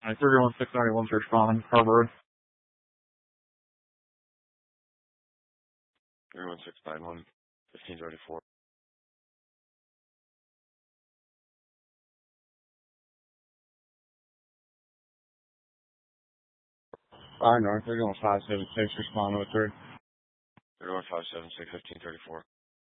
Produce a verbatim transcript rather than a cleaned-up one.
Alright, three one six nine one, search bombing, Harbor Road. three one six nine one, fifteen thirty-four. Fire North, three one five seven six, respond with third. three one five seven six, fifteen thirty-four.